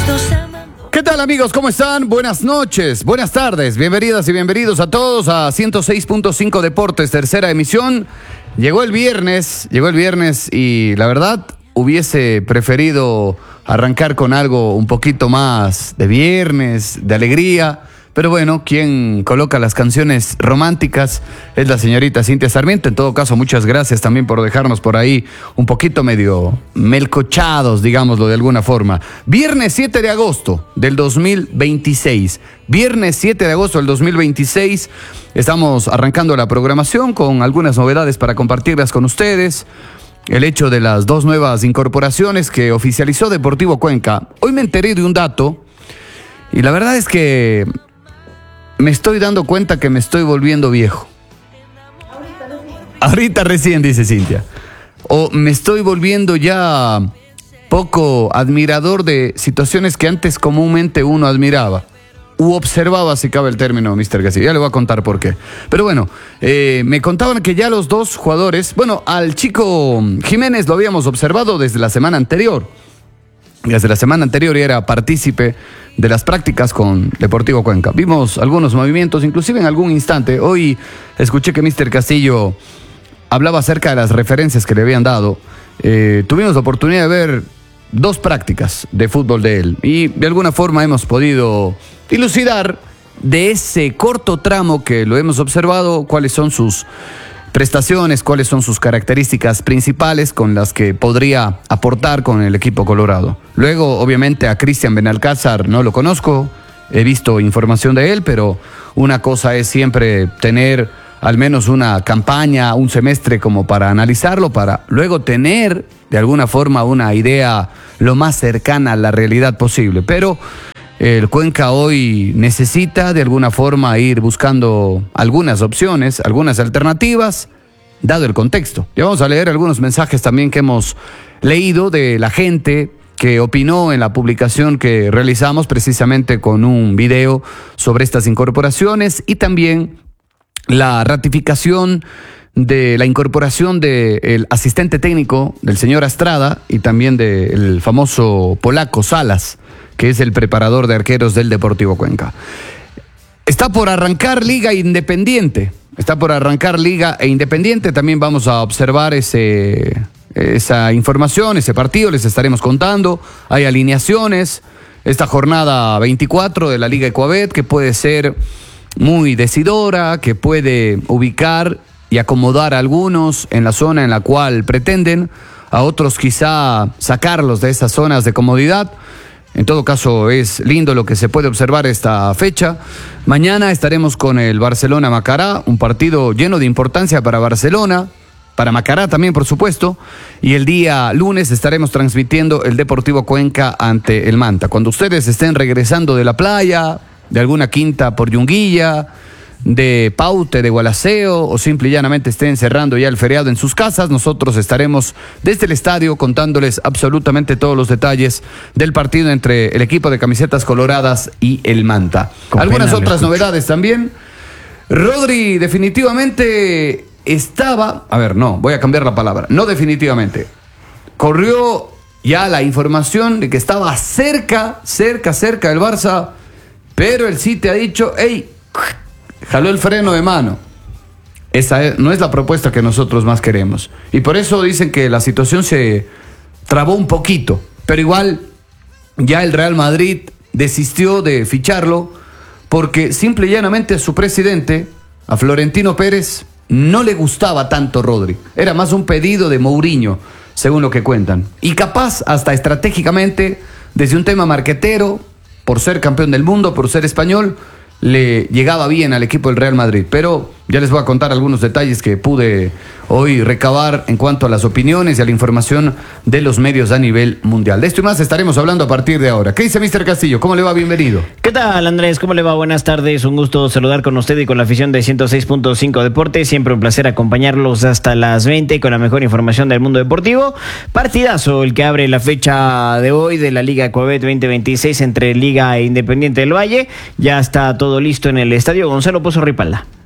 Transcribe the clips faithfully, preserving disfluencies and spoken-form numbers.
¿Qué tal, amigos? ¿Cómo están? Buenas noches, buenas tardes, bienvenidas y bienvenidos a todos a ciento seis punto cinco Deportes, tercera emisión. Llegó el viernes, llegó el viernes y la verdad hubiese preferido arrancar con algo un poquito más de viernes, de alegría. Pero bueno, quien coloca las canciones románticas es la señorita Cintia Sarmiento. En todo caso, muchas gracias también por dejarnos por ahí un poquito medio melcochados, digámoslo de alguna forma. Viernes siete de agosto del dos mil veintiséis. Viernes siete de agosto del dos mil veintiséis. Estamos arrancando la programación con algunas novedades para compartirlas con ustedes. El hecho de las dos nuevas incorporaciones que oficializó Deportivo Cuenca. Hoy me enteré de un dato y la verdad es que me estoy dando cuenta que me estoy volviendo viejo. Ahorita recién. Ahorita recién, dice Cintia. O me estoy volviendo ya poco admirador de situaciones que antes comúnmente uno admiraba. U observaba, si cabe el término, mister García. Ya le voy a contar por qué. Pero bueno, eh, me contaban que ya los dos jugadores... Bueno, al chico Jiménez lo habíamos observado desde la semana anterior. Desde la semana anterior era partícipe de las prácticas con Deportivo Cuenca. Vimos algunos movimientos, inclusive en algún instante. Hoy escuché que mister Castillo hablaba acerca de las referencias que le habían dado. Eh, tuvimos la oportunidad de ver dos prácticas de fútbol de él y de alguna forma hemos podido dilucidar de ese corto tramo que lo hemos observado cuáles son sus prestaciones, cuáles son sus características principales con las que podría aportar con el equipo colorado. Luego, obviamente, a Cristian Benalcázar no lo conozco, he visto información de él, pero una cosa es siempre tener al menos una campaña, un semestre como para analizarlo, para luego tener de alguna forma una idea lo más cercana a la realidad posible. Pero el Cuenca hoy necesita de alguna forma ir buscando algunas opciones, algunas alternativas, dado el contexto. Ya vamos a leer algunos mensajes también que hemos leído de la gente que opinó en la publicación que realizamos precisamente con un video sobre estas incorporaciones y también la ratificación de la incorporación del asistente técnico del señor Astrada y también del famoso polaco Salas, que es el preparador de arqueros del Deportivo Cuenca. Está por arrancar Liga Independiente. Está por arrancar Liga e Independiente. También vamos a observar ese, esa información, ese partido. Les estaremos contando. Hay alineaciones. Esta jornada veinticuatro de la Liga Ecuabet, que puede ser muy decidora, que puede ubicar y acomodar a algunos en la zona en la cual pretenden, a otros quizá sacarlos de esas zonas de comodidad. En todo caso, es lindo lo que se puede observar esta fecha. Mañana estaremos con el Barcelona-Macará, un partido lleno de importancia para Barcelona, para Macará también, por supuesto. Y el día lunes estaremos transmitiendo el Deportivo Cuenca ante el Manta. Cuando ustedes estén regresando de la playa, de alguna quinta por Yunguilla, de Paute, de Gualaceo, o simple y llanamente estén cerrando ya el feriado en sus casas, nosotros estaremos desde el estadio contándoles absolutamente todos los detalles del partido entre el equipo de camisetas coloradas y el Manta. Con Algunas otras novedades también. Rodri definitivamente estaba, a ver, no, voy a cambiar la palabra, no definitivamente, corrió ya la información de que estaba cerca, cerca, cerca del Barça, pero el City ha dicho, hey, jaló el freno de mano. Esa no es la propuesta que nosotros más queremos. Y por eso dicen que la situación se trabó un poquito. Pero igual, ya el Real Madrid desistió de ficharlo porque simple y llanamente a su presidente, a Florentino Pérez, no le gustaba tanto Rodri. Era más un pedido de Mourinho, según lo que cuentan. Y capaz, hasta estratégicamente, desde un tema marquetero, por ser campeón del mundo, por ser español, le llegaba bien al equipo del Real Madrid. Pero ya les voy a contar algunos detalles que pude hoy recabar en cuanto a las opiniones y a la información de los medios a nivel mundial. De esto y más estaremos hablando a partir de ahora. ¿Qué dice mister Castillo? ¿Cómo le va? Bienvenido. ¿Qué tal, Andrés? ¿Cómo le va? Buenas tardes. Un gusto saludar con usted y con la afición de ciento seis punto cinco Deportes. Siempre un placer acompañarlos hasta las veinte con la mejor información del mundo deportivo. Partidazo el que abre la fecha de hoy de la Liga Ecuabet veinte veintiséis entre Liga e Independiente del Valle. Ya está todo listo en el estadio Gonzalo Pozo Ripalda. No se va a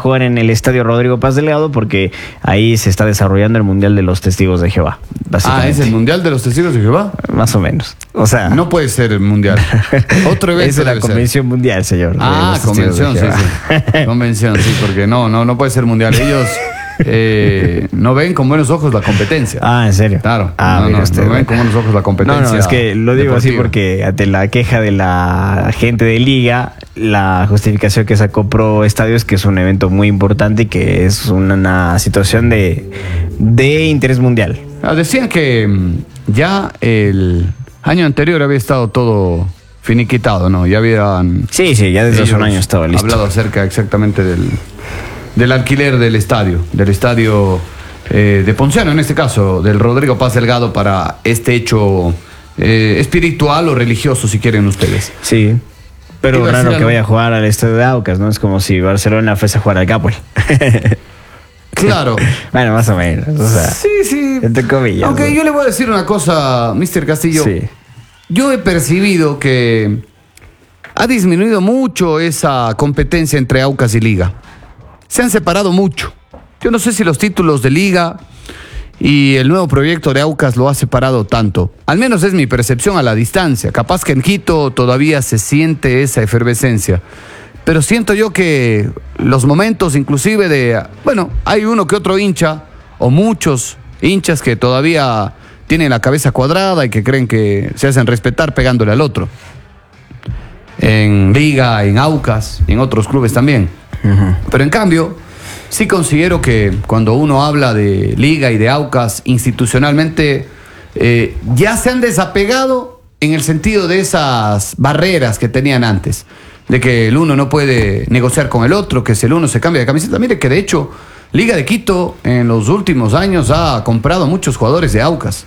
jugar en el Estadio Rodrigo Paz Delgado porque ahí se está desarrollando el Mundial de los Testigos de Jehová. Ah, ¿es el Mundial de los Testigos de Jehová? Más o menos. O sea, no puede ser el Mundial. Otro evento. Es la convención ser. mundial, señor. Ah, convención, sí, sí. Convención, sí, porque no, no, no puede ser mundial. Ellos eh, no ven con buenos ojos la competencia. Ah, ¿en serio? Claro. Ah, no, mira no, usted, no ven con buenos ojos la competencia. No, no, es que lo digo deportiva. así porque ante la queja de la gente de Liga, la justificación que sacó Pro Estadio es que es un evento muy importante y que es una, una situación de, de interés mundial. Ah, decían que ya el año anterior había estado todo finiquitado, ¿no? Ya habían... Sí, sí, ya desde hace un año estaba listo. Hablado acerca exactamente del, del alquiler del estadio, del estadio eh, de Ponciano, en este caso, del Rodrigo Paz Delgado para este hecho eh, espiritual o religioso, si quieren ustedes. Sí, pero raro que algo? vaya a jugar al estadio de Aucas, ¿no? Es como si Barcelona fuese a jugar al Capuel. Claro. Bueno, más o menos. O sea, sí, sí. Entre comillas. Aunque ¿no? yo le voy a decir una cosa, mister Castillo. Sí. Yo he percibido que ha disminuido mucho esa competencia entre Aucas y Liga. Se han separado mucho. Yo no sé si los títulos de Liga y el nuevo proyecto de Aucas lo ha separado tanto. Al menos es mi percepción a la distancia. Capaz que en Quito todavía se siente esa efervescencia. Pero siento yo que los momentos inclusive de... Bueno, hay uno que otro hincha, o muchos hinchas que todavía tienen la cabeza cuadrada y que creen que se hacen respetar pegándole al otro. En Liga, en Aucas, y en otros clubes también. Uh-huh. Pero en cambio, sí considero que cuando uno habla de Liga y de Aucas institucionalmente, eh, ya se han desapegado en el sentido de esas barreras que tenían antes. De que el uno no puede negociar con el otro, que si el uno se cambia de camiseta. Mire que de hecho Liga de Quito en los últimos años ha comprado muchos jugadores de Aucas.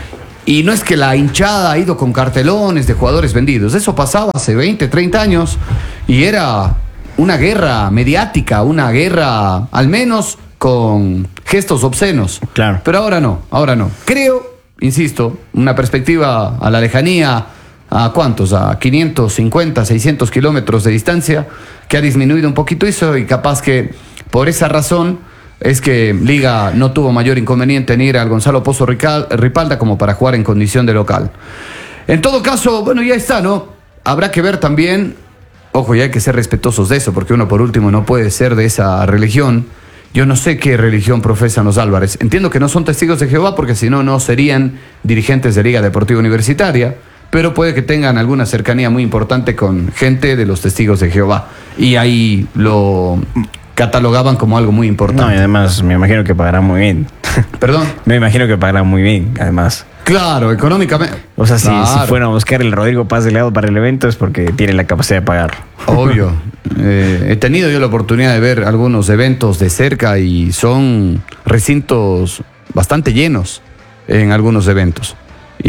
Y no es que la hinchada ha ido con cartelones de jugadores vendidos. Eso pasaba hace veinte, treinta años y era una guerra mediática, una guerra al menos con gestos obscenos. Claro. Pero ahora no, ahora no. Creo, insisto, una perspectiva a la lejanía. ¿A cuántos? A quinientos cincuenta, seiscientos kilómetros de distancia, que ha disminuido un poquito eso y capaz que por esa razón es que Liga no tuvo mayor inconveniente en ir al Gonzalo Pozo Ripalda como para jugar en condición de local. En todo caso, bueno, ya está, ¿no? Habrá que ver también, ojo, ya hay que ser respetuosos de eso, porque uno por último no puede ser de esa religión. Yo no sé qué religión profesan los Álvarez. Entiendo que no son testigos de Jehová porque si no, no serían dirigentes de Liga Deportiva Universitaria. Pero puede que tengan alguna cercanía muy importante con gente de los Testigos de Jehová. Y ahí lo catalogaban como algo muy importante. No, y además me imagino que pagarán muy bien. ¿Perdón? Me imagino que pagarán muy bien, además. Claro, económicamente. O sea, si, claro. si fueran a buscar el Rodrigo Paz Delgado para el evento es porque tiene la capacidad de pagar. Obvio. Eh, he tenido yo la oportunidad de ver algunos eventos de cerca y son recintos bastante llenos en algunos eventos.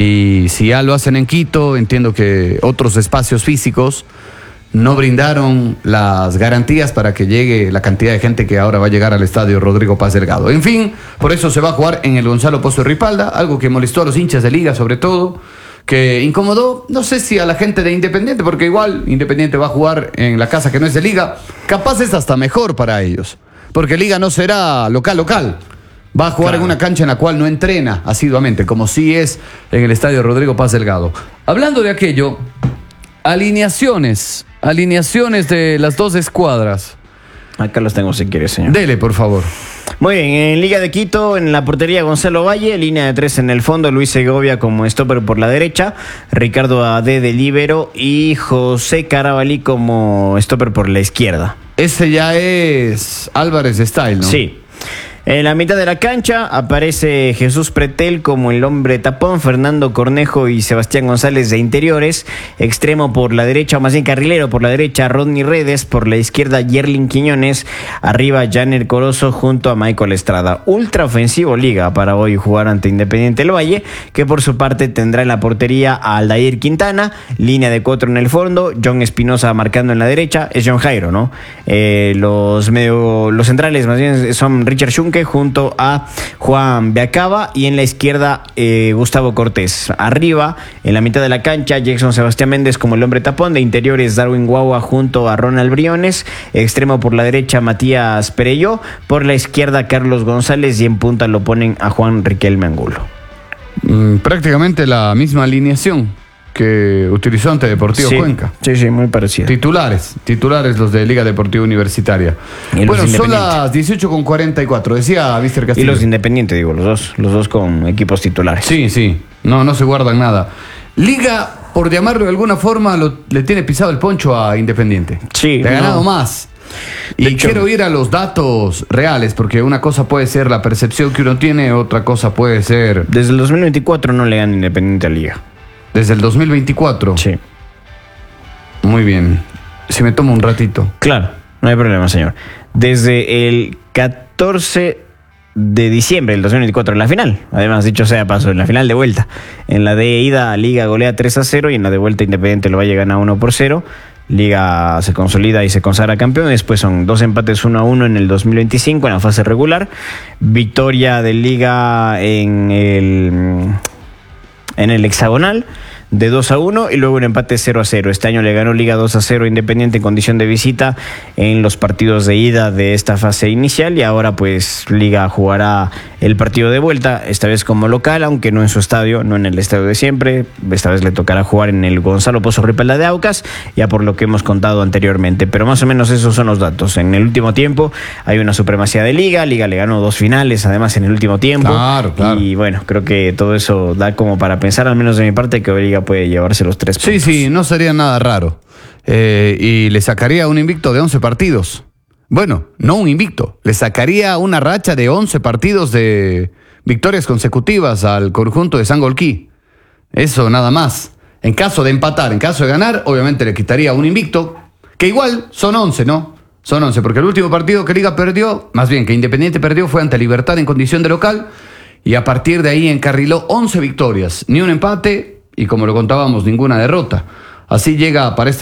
Y si ya lo hacen en Quito, entiendo que otros espacios físicos no brindaron las garantías para que llegue la cantidad de gente que ahora va a llegar al estadio Rodrigo Paz Delgado. En fin, por eso se va a jugar en el Gonzalo Pozo Ripalda, algo que molestó a los hinchas de Liga sobre todo, que incomodó, no sé si a la gente de Independiente, porque igual Independiente va a jugar en la casa que no es de Liga, capaz es hasta mejor para ellos, porque Liga no será local local. Va a jugar claro. en una cancha en la cual no entrena asiduamente, como sí es en el estadio Rodrigo Paz Delgado. Hablando de aquello, alineaciones, alineaciones de las dos escuadras. Acá los tengo si quiere, señor. Dele, por favor. Muy bien, en Liga de Quito, en la portería Gonzalo Valle, línea de tres en el fondo, Luis Segovia como stopper por la derecha, Ricardo Ade de líbero y José Carabalí como stopper por la izquierda. Ese ya es Álvarez de Style, ¿no? Sí. En la mitad de la cancha aparece Jesús Pretel como el hombre tapón, Fernando Cornejo y Sebastián González de interiores, extremo por la derecha, o más bien carrilero por la derecha, Rodney Redes, por la izquierda Yerlin Quiñones, arriba Janer Corozo junto a Michael Estrada. Ultra ofensivo Liga para hoy jugar ante Independiente del Valle, que por su parte tendrá en la portería a Aldair Quintana, línea de cuatro en el fondo, John Espinosa marcando en la derecha, es John Jairo, ¿no? Eh, los, medio, los centrales más bien son Richard Schunke Luque junto a Juan Beacaba y en la izquierda eh, Gustavo Cortés. Arriba, en la mitad de la cancha, Jackson Sebastián Méndez como el hombre tapón. De interiores, Darwin Guagua junto a Ronald Briones. Extremo por la derecha, Matías Perello. Por la izquierda, Carlos González. Y en punta lo ponen a Juan Riquelme Angulo. Mm, prácticamente la misma alineación que utilizó ante Deportivo sí, Cuenca. Sí, sí, muy parecido. Titulares, titulares los de Liga Deportiva Universitaria. Bueno, son las dieciocho con cuarenta y cuatro, decía Víctor Castillo. Y los Independientes, digo, los dos, los dos con equipos titulares. Sí, sí, no, no se guardan nada. Liga, por llamarlo de alguna forma, lo, le tiene pisado el poncho a Independiente. Sí. Le ha ganado no. más. Y de hecho, quiero ir a los datos reales, porque una cosa puede ser la percepción que uno tiene, otra cosa puede ser... Desde el dos mil veinticuatro no le gana Independiente a Liga. Desde el dos mil veinticuatro. Sí. Muy bien. Si me tomo un ratito. Claro, no hay problema, señor. Desde el catorce de diciembre del dos mil veinticuatro, en la final. Además, dicho sea paso, en la final de vuelta. En la de ida, Liga golea tres a cero y en la de vuelta Independiente lo va a llegar a uno por cero. Liga se consolida y se consagra campeón. Después son dos empates uno a uno en el dos mil veinticinco en la fase regular. Victoria de Liga en el... en el hexagonal de dos a uno y luego un empate cero a cero. Este año le ganó Liga dos a cero Independiente en condición de visita en los partidos de ida de esta fase inicial y ahora pues Liga jugará el partido de vuelta, esta vez como local, aunque no en su estadio, no en el estadio de siempre. Esta vez le tocará jugar en el Gonzalo Pozo Ripalda de Aucas, ya por lo que hemos contado anteriormente, pero más o menos esos son los datos. En el último tiempo hay una supremacía de Liga, Liga le ganó dos finales además en el último tiempo. Claro, claro. Y bueno, creo que todo eso da como para pensar, al menos de mi parte, que Liga puede llevarse los tres puntos. Sí, sí, no sería nada raro. Eh, y le sacaría un invicto de once partidos. Bueno, no un invicto. Le sacaría una racha de once partidos de victorias consecutivas al conjunto de Sangolquí. Eso nada más. En caso de empatar, en caso de ganar, obviamente le quitaría un invicto, que igual son once, ¿no? Son once, porque el último partido que Liga perdió, más bien que Independiente perdió, fue ante Libertad en condición de local, y a partir de ahí encarriló once victorias, ni un empate, y como lo contábamos, ninguna derrota. Así llega para este